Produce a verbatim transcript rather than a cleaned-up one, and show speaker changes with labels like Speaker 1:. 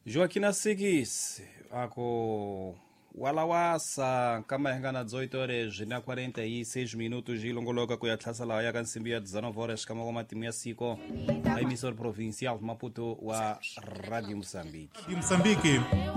Speaker 1: Joaquina Seguis, ako walawasa kama yangana dezoito horas na quarenta e seis minutos ilongoloka kuyatlhasa la ya kansimbi ya dezenove horas kama kwa timu ya siko a emissora provincial Maputo wa Radio Moçambique.
Speaker 2: Moçambique.